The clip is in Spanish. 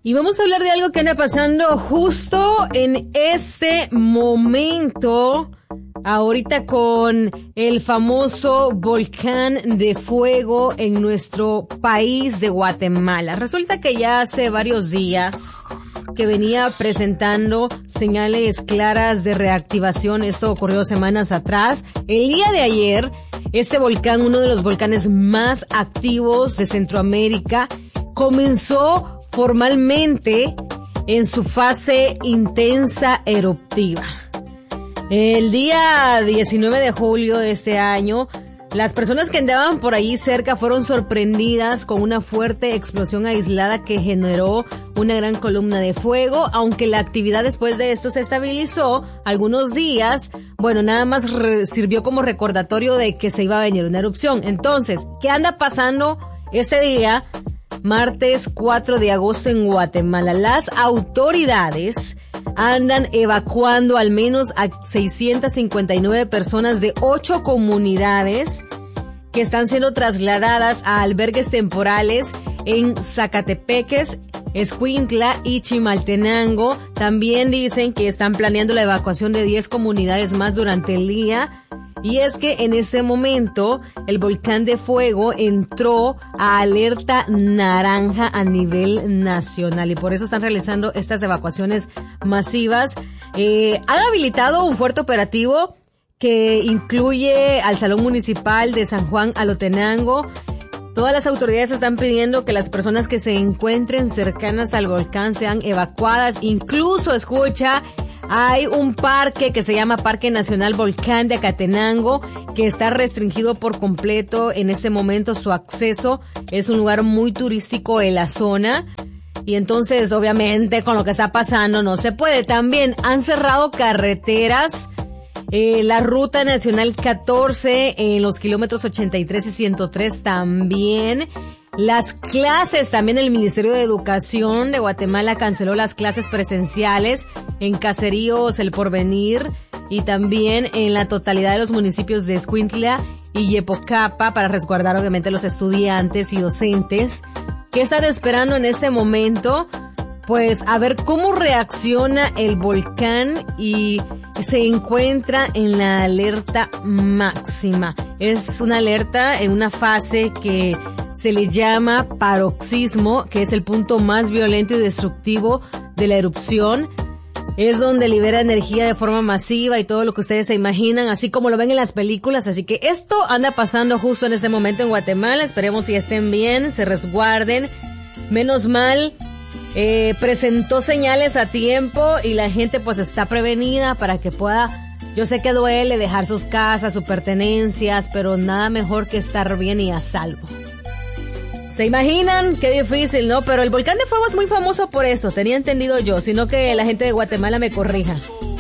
Y vamos a hablar de algo que anda pasando justo en este momento, ahorita con el famoso volcán de fuego en nuestro país de Guatemala. Resulta que ya hace varios días que venía presentando señales claras de reactivación. Esto ocurrió semanas atrás. El día de ayer, este volcán, uno de los volcanes más activos de Centroamérica, comenzó formalmente en su fase intensa eruptiva. El día 19 de julio de este año, las personas que andaban por allí cerca fueron sorprendidas con una fuerte explosión aislada que generó una gran columna de fuego, aunque la actividad después de esto se estabilizó algunos días. Bueno, nada más sirvió como recordatorio de que se iba a venir una erupción. Entonces, ¿qué anda pasando este día? Martes 4 de agosto en Guatemala. Las autoridades andan evacuando al menos a 659 personas de 8 comunidades que están siendo trasladadas a albergues temporales en Zacatepeques, Escuintla y Chimaltenango. También dicen que están planeando la evacuación de 10 comunidades más durante el día. Y es que en ese momento el volcán de fuego entró a alerta naranja a nivel nacional y por eso están realizando estas evacuaciones masivas. Han habilitado un fuerte operativo que incluye al Salón Municipal de San Juan Alotenango. Todas las autoridades están pidiendo que las personas que se encuentren cercanas al volcán sean evacuadas. Incluso, escucha, hay un parque que se llama Parque Nacional Volcán de Acatenango que está restringido por completo en este momento su acceso. Es un lugar muy turístico en la zona y entonces obviamente con lo que está pasando no se puede. También han cerrado carreteras. La ruta nacional 14 en los kilómetros 83 y 103 también. Las clases, también el Ministerio de Educación de Guatemala canceló las clases presenciales en Caseríos El Porvenir y también en la totalidad de los municipios de Escuintla y Yepocapa para resguardar obviamente a los estudiantes y docentes que están esperando en este momento. Pues a ver cómo reacciona el volcán y se encuentra en la alerta máxima. Es una alerta en una fase que se le llama paroxismo, que es el punto más violento y destructivo de la erupción. Es donde libera energía de forma masiva y todo lo que ustedes se imaginan, así como lo ven en las películas. Así que esto anda pasando justo en ese momento en Guatemala. Esperemos que estén bien, se resguarden. Menos mal. Presentó señales a tiempo y la gente pues está prevenida para que pueda, yo sé que duele dejar sus casas, sus pertenencias, pero nada mejor que estar bien y a salvo. ¿Se imaginan? Qué difícil, ¿no? Pero el volcán de fuego es muy famoso por eso, tenía entendido yo, sino que la gente de Guatemala me corrija.